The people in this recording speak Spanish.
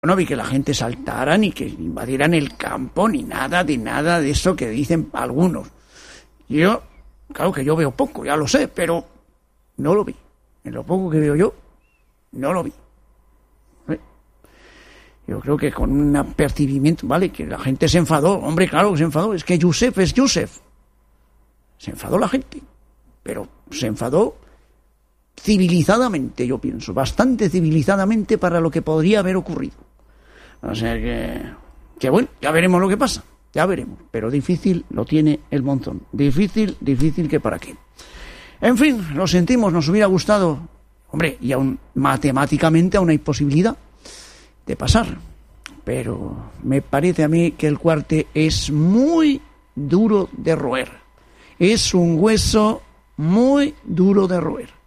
No vi que la gente saltara, ni que invadieran el campo, ni nada de eso que dicen algunos. Yo, claro que yo veo poco, ya lo sé, pero no lo vi. En lo poco que veo yo, no lo vi. Yo creo que con un apercibimiento, vale, que la gente se enfadó. Hombre, claro que se enfadó. Es que Josep es Josep. Se enfadó la gente. Pero se enfadó civilizadamente, yo pienso. Bastante civilizadamente para lo que podría haber ocurrido. O sea que bueno, ya veremos lo que pasa. Ya veremos. Pero difícil lo tiene el Monzón. Difícil que para qué. En fin, lo sentimos, nos hubiera gustado. Hombre, y aún matemáticamente aún hay posibilidad de pasar, pero me parece a mí que el Cuarte es muy duro de roer, es un hueso muy duro de roer.